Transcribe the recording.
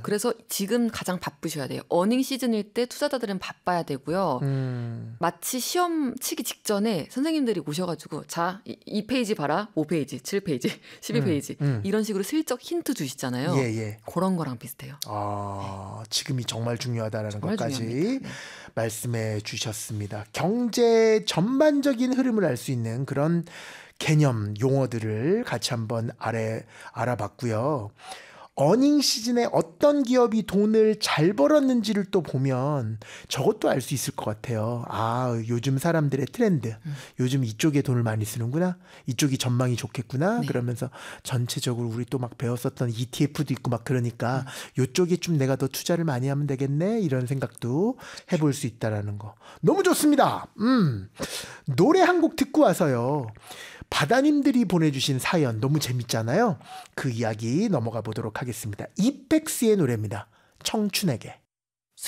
그래서 지금 가장 바쁘셔야 돼요. 어닝 시즌일 때 투자자들은 바빠야 되고요. 마치 시험 치기 직전에 선생님들이 오셔가지고 자, 이 페이지 봐라. 5페이지, 7페이지, 12페이지 이런 식으로 슬쩍 힌트 주시잖아요. 예, 예. 그런 거랑 비슷해요. 아, 지금이 정말 중요하다라는 정말 것까지 중요합니다. 네. 말씀해 주셨습니다. 경제 전반적인 흐름을 알 수 있는 그런 개념, 용어들을 같이 한번 알아봤고요. 어닝 시즌에 어떤 기업이 돈을 잘 벌었는지를 또 보면 저것도 알 수 있을 것 같아요. 아, 요즘 사람들의 트렌드. 요즘 이쪽에 돈을 많이 쓰는구나. 이쪽이 전망이 좋겠구나. 네. 그러면서 전체적으로 우리 또 막 배웠었던 ETF도 있고 막 그러니까 요쪽에 좀 내가 더 투자를 많이 하면 되겠네. 이런 생각도 해볼 수 있다라는 거. 너무 좋습니다. 노래 한 곡 듣고 와서요. 바다님들이 보내주신 사연 너무 재밌잖아요. 그 이야기 넘어가 보도록 하겠습니다. 이펙스의 노래입니다. 청춘에게.